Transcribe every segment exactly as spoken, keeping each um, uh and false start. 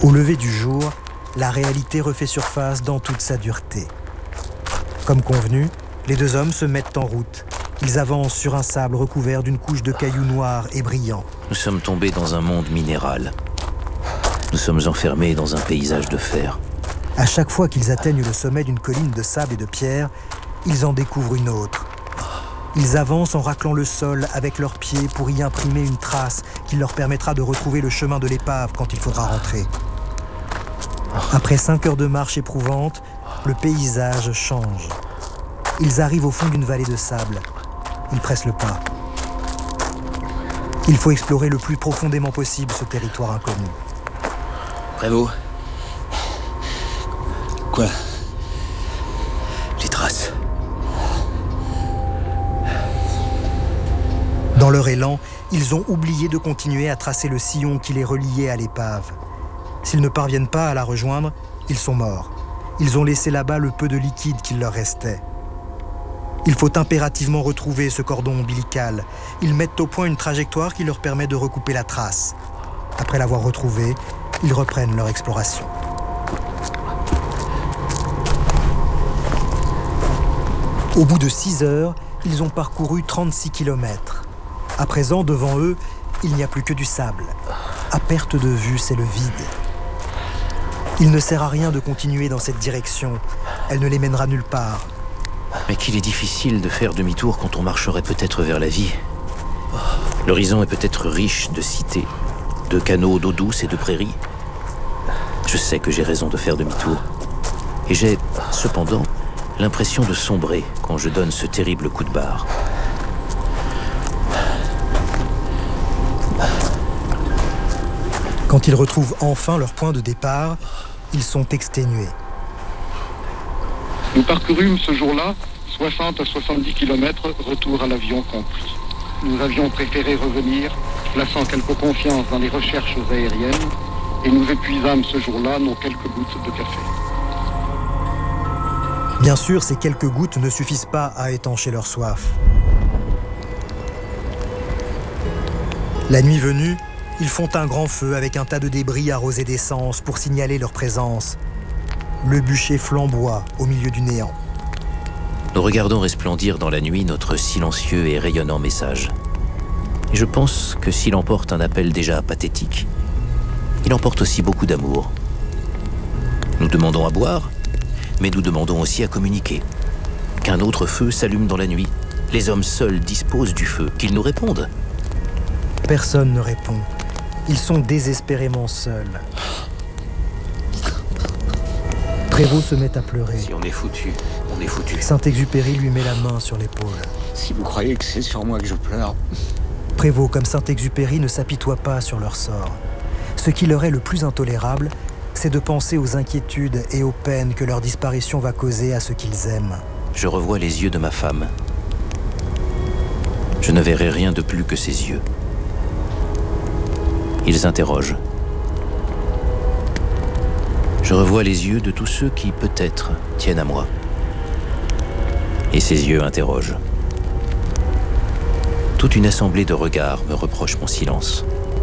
Au lever du jour, la réalité refait surface dans toute sa dureté. Comme convenu, les deux hommes se mettent en route. Ils avancent sur un sable recouvert d'une couche de cailloux noirs et brillants. Nous sommes tombés dans un monde minéral. Nous sommes enfermés dans un paysage de fer. À chaque fois qu'ils atteignent le sommet d'une colline de sable et de pierre, ils en découvrent une autre. Ils avancent en raclant le sol avec leurs pieds pour y imprimer une trace qui leur permettra de retrouver le chemin de l'épave quand il faudra rentrer. Après cinq heures de marche éprouvante, le paysage change. Ils arrivent au fond d'une vallée de sable. Ils pressent le pas. Il faut explorer le plus profondément possible ce territoire inconnu. Prévost. Quoi? Les traces. Dans leur élan, ils ont oublié de continuer à tracer le sillon qui les reliait à l'épave. S'ils ne parviennent pas à la rejoindre, ils sont morts. Ils ont laissé là-bas le peu de liquide qu'il leur restait. Il faut impérativement retrouver ce cordon ombilical. Ils mettent au point une trajectoire qui leur permet de recouper la trace. Après l'avoir retrouvée, ils reprennent leur exploration. Au bout de six heures, ils ont parcouru trente-six kilomètres. À présent, devant eux, il n'y a plus que du sable. À perte de vue, c'est le vide. Il ne sert à rien de continuer dans cette direction. Elle ne les mènera nulle part. Mais qu'il est difficile de faire demi-tour quand on marcherait peut-être vers la vie. L'horizon est peut-être riche de cités, de canaux d'eau douce et de prairies. Je sais que j'ai raison de faire demi-tour. Et j'ai, cependant, l'impression de sombrer quand je donne ce terrible coup de barre. Quand ils retrouvent enfin leur point de départ, ils sont exténués. Nous parcourûmes ce jour-là soixante à soixante-dix kilomètres, retour à l'avion compris. Nous avions préféré revenir, plaçant quelque confiance dans les recherches aériennes, et nous épuisâmes ce jour-là nos quelques gouttes de café. Bien sûr, ces quelques gouttes ne suffisent pas à étancher leur soif. La nuit venue, ils font un grand feu avec un tas de débris arrosés d'essence pour signaler leur présence. Le bûcher flamboie au milieu du néant. Nous regardons resplendir dans la nuit notre silencieux et rayonnant message. Et je pense que s'il emporte un appel déjà pathétique, il emporte aussi beaucoup d'amour. Nous demandons à boire, mais nous demandons aussi à communiquer. Qu'un autre feu s'allume dans la nuit. Les hommes seuls disposent du feu, qu'ils nous répondent. Personne ne répond. Ils sont désespérément seuls. Prévost se met à pleurer. Si on est foutu, on est foutu. Saint-Exupéry lui met la main sur l'épaule. Si vous croyez que c'est sur moi que je pleure... Prévost comme Saint-Exupéry ne s'apitoie pas sur leur sort. Ce qui leur est le plus intolérable, c'est de penser aux inquiétudes et aux peines que leur disparition va causer à ceux qu'ils aiment. Je revois les yeux de ma femme. Je ne verrai rien de plus que ses yeux. Ils interrogent. Je revois les yeux de tous ceux qui, peut-être, tiennent à moi. Et ces yeux interrogent. Toute une assemblée de regards me reproche mon silence.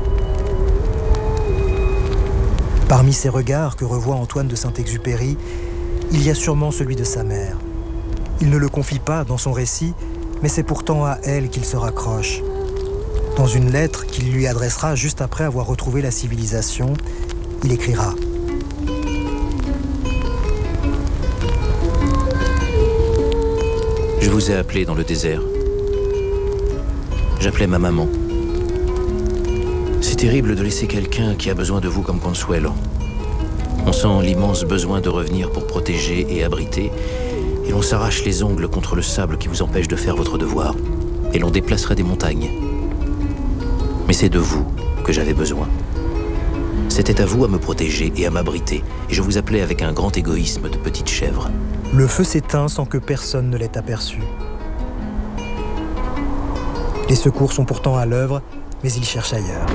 Parmi ces regards que revoit Antoine de Saint-Exupéry, il y a sûrement celui de sa mère. Il ne le confie pas dans son récit, mais c'est pourtant à elle qu'il se raccroche. Dans une lettre qu'il lui adressera juste après avoir retrouvé la civilisation, il écrira « Je vous ai appelé dans le désert. J'appelais ma maman. C'est terrible de laisser quelqu'un qui a besoin de vous comme Consuelo. On sent l'immense besoin de revenir pour protéger et abriter, et l'on s'arrache les ongles contre le sable qui vous empêche de faire votre devoir, et l'on déplacerait des montagnes. Mais c'est de vous que j'avais besoin. C'était à vous à me protéger et à m'abriter, et je vous appelais avec un grand égoïsme de petite chèvre. » Le feu s'éteint sans que personne ne l'ait aperçu. Les secours sont pourtant à l'œuvre, mais ils cherchent ailleurs.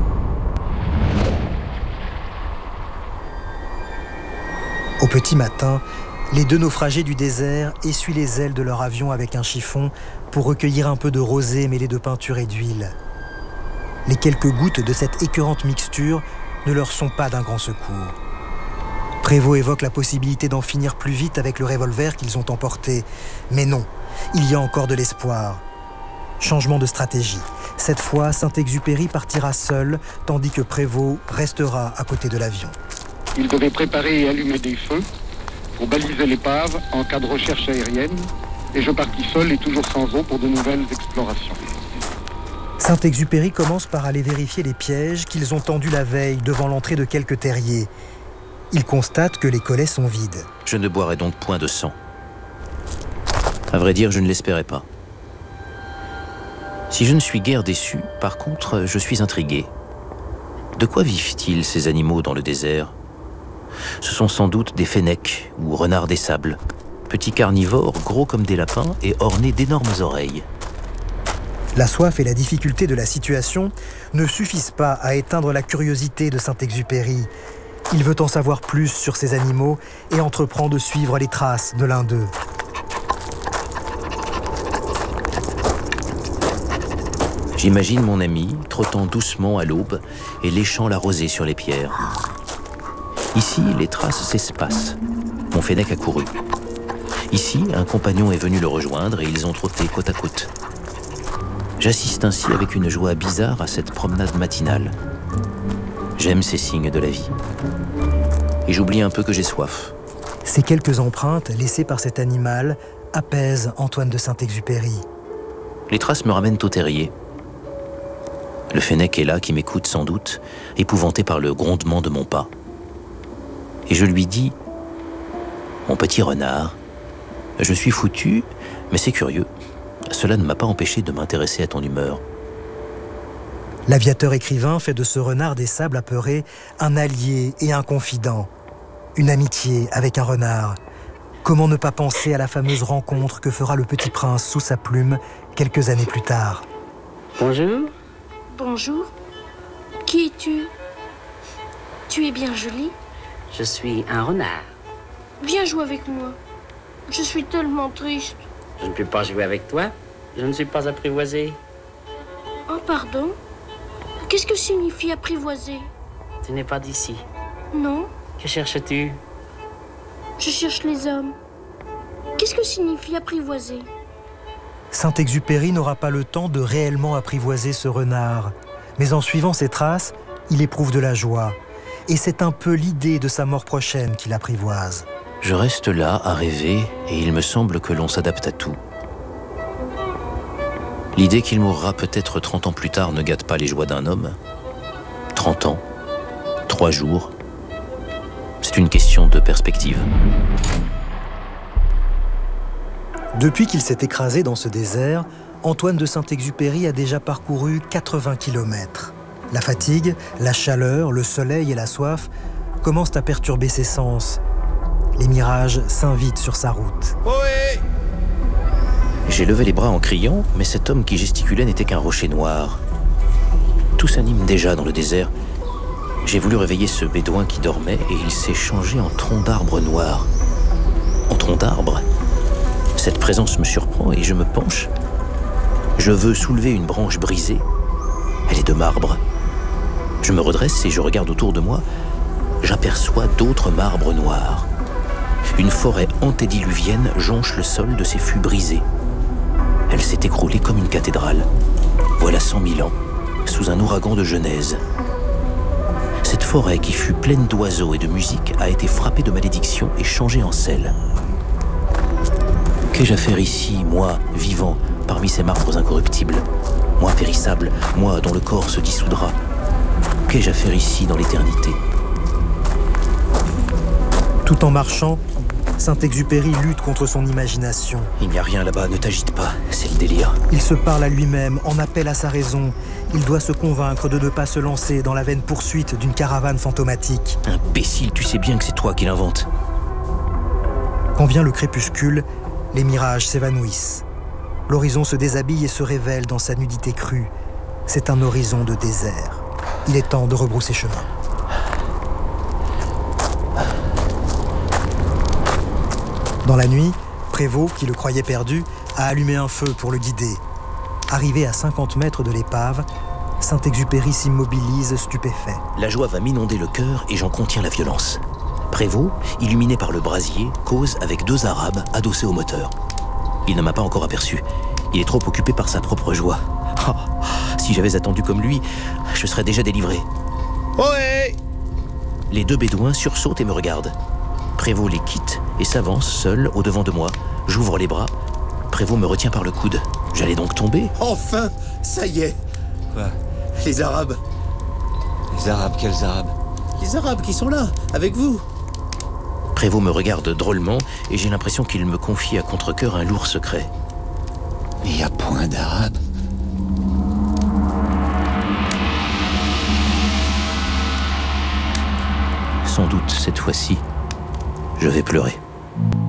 Au petit matin, les deux naufragés du désert essuient les ailes de leur avion avec un chiffon pour recueillir un peu de rosée mêlée de peinture et d'huile. Les quelques gouttes de cette écœurante mixture ne leur sont pas d'un grand secours. Prévost évoque la possibilité d'en finir plus vite avec le revolver qu'ils ont emporté. Mais non, il y a encore de l'espoir. Changement de stratégie. Cette fois, Saint-Exupéry partira seul, tandis que Prévost restera à côté de l'avion. Il devait préparer et allumer des feux pour baliser l'épave en cas de recherche aérienne, et je partis seul et toujours sans eau pour de nouvelles explorations. Saint-Exupéry commence par aller vérifier les pièges qu'ils ont tendus la veille devant l'entrée de quelques terriers. Il constate que les collets sont vides. Je ne boirai donc point de sang. À vrai dire, je ne l'espérais pas. Si je ne suis guère déçu, par contre, je suis intrigué. De quoi vivent-ils, ces animaux, dans le désert ? Ce sont sans doute des fennecs ou renards des sables, petits carnivores gros comme des lapins et ornés d'énormes oreilles. La soif et la difficulté de la situation ne suffisent pas à éteindre la curiosité de Saint-Exupéry. Il veut en savoir plus sur ces animaux et entreprend de suivre les traces de l'un d'eux. J'imagine mon ami trottant doucement à l'aube et léchant la rosée sur les pierres. Ici, les traces s'espacent. Mon fennec a couru. Ici, un compagnon est venu le rejoindre et ils ont trotté côte à côte. J'assiste ainsi avec une joie bizarre à cette promenade matinale. J'aime ces signes de la vie. Et j'oublie un peu que j'ai soif. Ces quelques empreintes laissées par cet animal apaisent Antoine de Saint-Exupéry. Les traces me ramènent au terrier. Le fennec est là qui m'écoute sans doute, épouvanté par le grondement de mon pas. Et je lui dis « Mon petit renard, je suis foutu, mais c'est curieux. Cela ne m'a pas empêché de m'intéresser à ton humeur. » L'aviateur écrivain fait de ce renard des sables apeurés un allié et un confident. Une amitié avec un renard. Comment ne pas penser à la fameuse rencontre que fera le petit prince sous sa plume quelques années plus tard. Bonjour. Bonjour. Qui es-tu? Tu es bien jolie. Je suis un renard. Viens jouer avec moi. Je suis tellement triste. Je ne peux pas jouer avec toi. Je ne suis pas apprivoisé. Oh, pardon? Qu'est-ce que signifie apprivoiser? Tu n'es pas d'ici. Non. Que cherches-tu? Je cherche les hommes. Qu'est-ce que signifie apprivoiser? Saint-Exupéry n'aura pas le temps de réellement apprivoiser ce renard. Mais en suivant ses traces, il éprouve de la joie. Et c'est un peu l'idée de sa mort prochaine qu'il apprivoise. Je reste là à rêver et il me semble que l'on s'adapte à tout. L'idée qu'il mourra peut-être trente ans plus tard ne gâte pas les joies d'un homme. Trente ans, trois jours, c'est une question de perspective. Depuis qu'il s'est écrasé dans ce désert, Antoine de Saint-Exupéry a déjà parcouru quatre-vingts kilomètres. La fatigue, la chaleur, le soleil et la soif commencent à perturber ses sens. Les mirages s'invitent sur sa route. Oui. J'ai levé les bras en criant, mais cet homme qui gesticulait n'était qu'un rocher noir. Tout s'anime déjà dans le désert. J'ai voulu réveiller ce bédouin qui dormait et il s'est changé en tronc d'arbre noir. En tronc d'arbre ? Cette présence me surprend et je me penche. Je veux soulever une branche brisée. Elle est de marbre. Je me redresse et je regarde autour de moi. J'aperçois d'autres marbres noirs. Une forêt antédiluvienne jonche le sol de ces fûts brisés. Elle s'est écroulée comme une cathédrale. Voilà cent mille ans, sous un ouragan de Genèse. Cette forêt qui fut pleine d'oiseaux et de musique a été frappée de malédiction et changée en sel. Qu'ai-je à faire ici, moi, vivant, parmi ces marbres incorruptibles? Moi périssable, moi dont le corps se dissoudra. Qu'ai-je à faire ici dans l'éternité? Tout en marchant, Saint-Exupéry lutte contre son imagination. Il n'y a rien là-bas, ne t'agite pas, c'est le délire. Il se parle à lui-même, en appelle à sa raison. Il doit se convaincre de ne pas se lancer dans la vaine poursuite d'une caravane fantomatique. Imbécile, tu sais bien que c'est toi qui l'inventes. Quand vient le crépuscule, les mirages s'évanouissent. L'horizon se déshabille et se révèle dans sa nudité crue. C'est un horizon de désert. Il est temps de rebrousser chemin. Dans la nuit, Prévost, qui le croyait perdu, a allumé un feu pour le guider. Arrivé à cinquante mètres de l'épave, Saint-Exupéry s'immobilise stupéfait. La joie va m'inonder le cœur et j'en contiens la violence. Prévost, illuminé par le brasier, cause avec deux Arabes adossés au moteur. Il ne m'a pas encore aperçu. Il est trop occupé par sa propre joie. Oh, si j'avais attendu comme lui, je serais déjà délivré. Ohé! Les deux bédouins sursautent et me regardent. Prévost les quitte et s'avance seul au-devant de moi. J'ouvre les bras. Prévost me retient par le coude. J'allais donc tomber? Enfin, ça y est. Quoi? Les Arabes. Les Arabes, quels Arabes? Les Arabes qui sont là, avec vous. Prévost me regarde drôlement et j'ai l'impression qu'il me confie à contre-cœur un lourd secret. Il n'y a point d'Arabes. Sans doute, cette fois-ci, je vais pleurer.